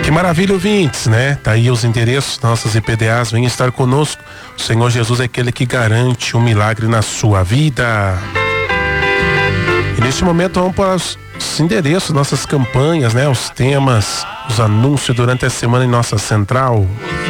Que maravilha, ouvintes, né? Tá aí os endereços das nossas IPDAs, venha estar conosco. O Senhor Jesus é aquele que garante um milagre na sua vida. E neste momento vamos para os endereços, nossas campanhas, né? Os temas, os anúncios durante a semana em nossa central.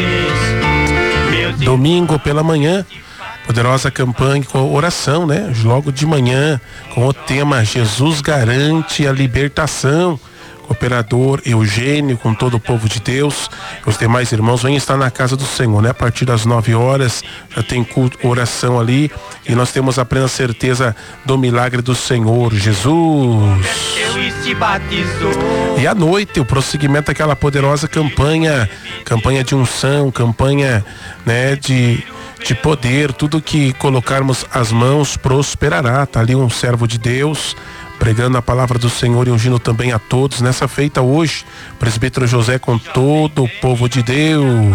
Domingo pela manhã, poderosa campanha com oração, né? Logo de manhã, com o tema Jesus garante a libertação. Operador Eugênio, com todo o povo de Deus, os demais irmãos vêm estar na casa do Senhor, né? A partir das 9 horas já tem culto, oração ali, e nós temos a plena certeza do milagre do Senhor Jesus. E à noite o prosseguimento daquela poderosa campanha de unção, campanha, né, de poder, tudo que colocarmos as mãos prosperará. Tá ali um servo de Deus pregando a palavra do Senhor e ungindo também a todos nessa feita hoje, presbítero José com todo o povo de Deus.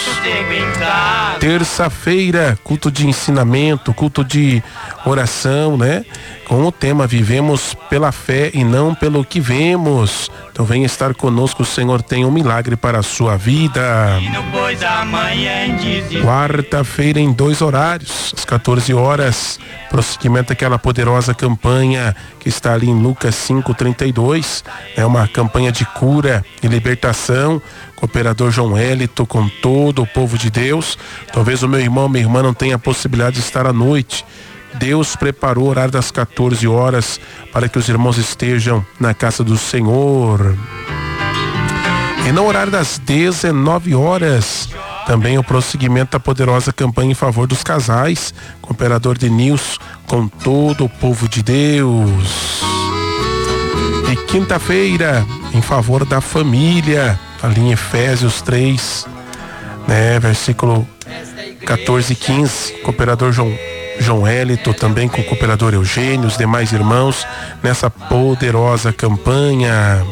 Terça-feira, culto de ensinamento, culto de oração, né? Com o tema Vivemos pela fé e não pelo que vemos. Então venha estar conosco, o Senhor tem um milagre para a sua vida. Quarta-feira em 2 horários, às 14 horas, prosseguimento daquela poderosa campanha que está ali em Lucas 5:32, é uma campanha de cura e libertação, com o operador João Hélito, com todo o povo de Deus. Talvez o meu irmão, minha irmã não tenha a possibilidade de estar à noite. Deus preparou o horário das 14 horas para que os irmãos estejam na casa do Senhor. E no horário das 19 horas, também o prosseguimento da poderosa campanha em favor dos casais, com o operador Denilson, com todo o povo de Deus. E quinta-feira, em favor da família, ali em Efésios 3, né, versículo 14 e 15, com o operador João Hélito, também com o cooperador Eugênio, os demais irmãos, nessa poderosa campanha.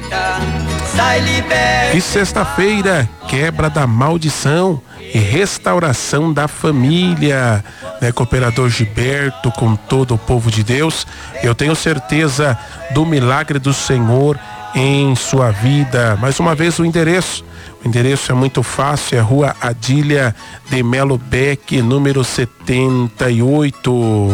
E sexta-feira, quebra da maldição e restauração da família, né? Cooperador Gilberto, com todo o povo de Deus. Eu tenho certeza do milagre do Senhor em sua vida. Mais uma vez o endereço. O endereço é muito fácil, é Rua Adília de Melo Beck, número 78.